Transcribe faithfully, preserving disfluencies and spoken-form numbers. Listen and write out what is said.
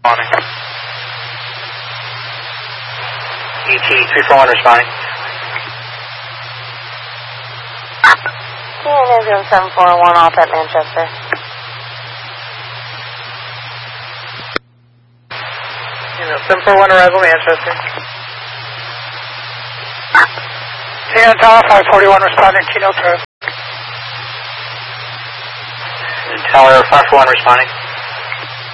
Responding. E T three four one responding. Yeah, Ambulance seven four one off at Manchester. You know, seven four one arrival Manchester. T N Tower five forty-one responding, Keynote Travis. Tower five four one responding.